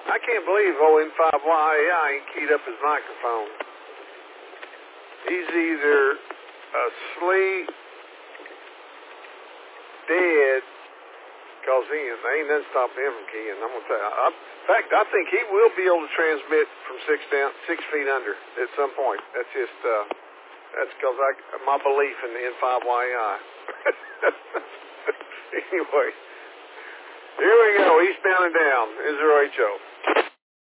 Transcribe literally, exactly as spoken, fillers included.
I can't believe O N five Y A ain't keyed up his microphone. He's either asleep, dead, because he ain't, ain't nothing stopping him from keying. I'm going to tell you. I, in fact, I think he will be able to transmit from six down, six feet under at some point. That's just, uh, that's because I my belief in the N five Y I. Anyway, here we go. Eastbound and down. Zero H O.